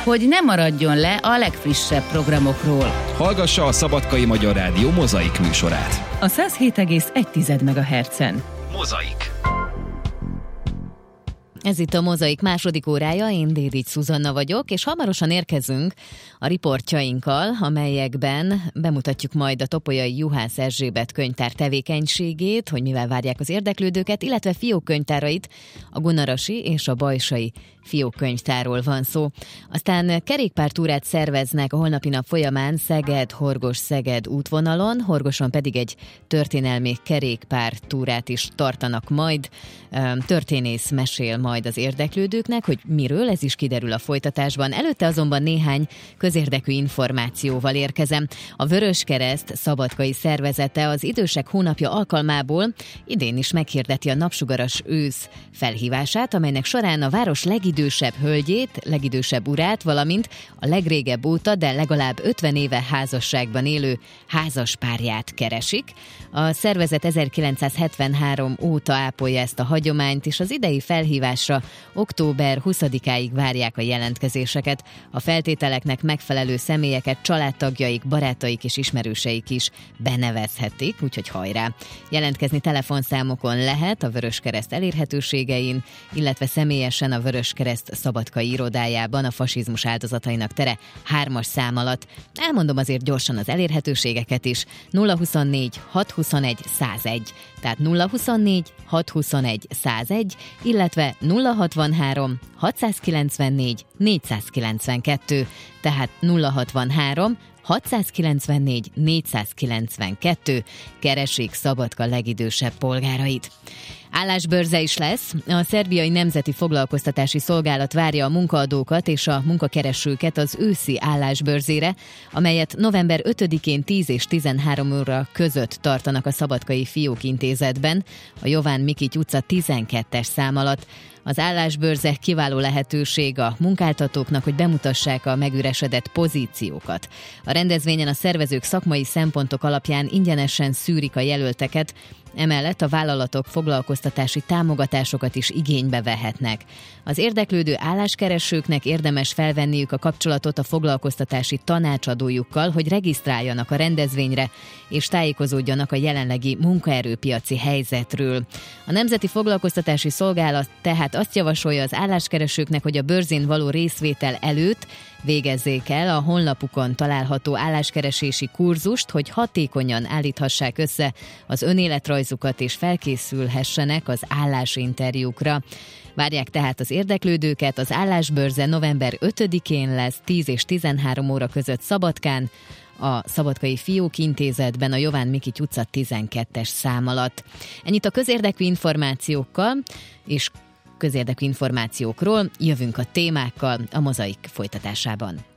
hogy ne maradjon le a legfrissebb programokról. Hallgassa a Szabadkai Magyar Rádió Mozaik műsorát. A 107,1 MHz-en. Mozaik. Ez itt a Mozaik második órája, én Dédics Szuzanna vagyok, és hamarosan érkezünk a riportjainkkal, amelyekben bemutatjuk majd a Topolyai Juhász Erzsébet könyvtár tevékenységét, hogy mivel várják az érdeklődőket, illetve fiókkönyvtárait, a Gunarasi és a Bajsai fiókkönyvtárról van szó. Aztán kerékpártúrát szerveznek a holnapi nap folyamán Szeged-Horgos-Szeged útvonalon, Horgoson pedig egy történelmi kerékpártúrát is tartanak majd. Történész mesél majd az érdeklődőknek, hogy miről, ez is kiderül a folytatásban. Előtte azonban néhány közérdekű információval érkezem. A Vöröskereszt szabadkai szervezete az idősek hónapja alkalmából idén is meghirdeti a napsugaras ősz felhívását, amelynek során a város legidősebb hölgyét, legidősebb urát, valamint a legrégebb óta, de legalább 50 éve házasságban élő házaspárját keresik. A szervezet 1973 óta ápolja ezt a hagyományt, és az idei felhívásra október 20-áig várják a jelentkezéseket. A feltételeknek megfelelő személyeket családtagjaik, barátaik és ismerőseik is benevezhetik, úgyhogy hajrá! Jelentkezni telefonszámokon lehet a Vöröskereszt elérhetőségein, illetve személyesen a Vöröskereszt szabadkai irodájában a fasizmus áldozatainak tere 3-as szám alatt. Elmondom azért gyorsan az elérhetőségeket is. 024 621 101, tehát 024 621 101, illetve 063 694 492, tehát 063 694 492, keressék Szabadka legidősebb polgárait. Állásbörze is lesz. A Szerbiai Nemzeti Foglalkoztatási Szolgálat várja a munkaadókat és a munkakeresőket az őszi állásbörzére, amelyet november 5-én 10 és 13 óra között tartanak a Szabadkai Fiókintézetben, a Jován Mikity utca 12-es szám alatt. Az állásbörze kiváló lehetőség a munkáltatóknak, hogy bemutassák a megüresedett pozíciókat. A rendezvényen a szervezők szakmai szempontok alapján ingyenesen szűrik a jelölteket, emellett a vállalatok foglalkoztatási támogatásokat is igénybe vehetnek. Az érdeklődő álláskeresőknek érdemes felvenniük a kapcsolatot a foglalkoztatási tanácsadójukkal, hogy regisztráljanak a rendezvényre, és tájékozódjanak a jelenlegi munkaerőpiaci helyzetről. A Nemzeti Foglalkoztatási Szolgálat tehát azt javasolja az álláskeresőknek, hogy a bőrzén való részvétel előtt végezzék el a honlapukon található álláskeresési kurzust, hogy hatékonyan állíthassák össze az önéletrajzukat és felkészülhessenek az állásinterjúkra. Várják tehát az érdeklődőket, az állásbörze november 5-én lesz 10 és 13 óra között Szabadkán, a Szabadkai Fiókintézetben, a Jován Mikity utca 12-es szám alatt. Ennyit a közérdekű információkkal és közérdekű információkról, jövünk a témákkal a Mozaik folytatásában.